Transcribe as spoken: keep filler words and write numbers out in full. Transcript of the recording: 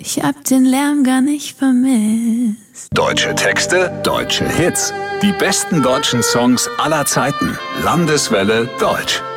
Ich hab den Lärm gar nicht vermisst. Deutsche Texte, deutsche Hits. Die besten deutschen Songs aller Zeiten. Landeswelle Deutsch.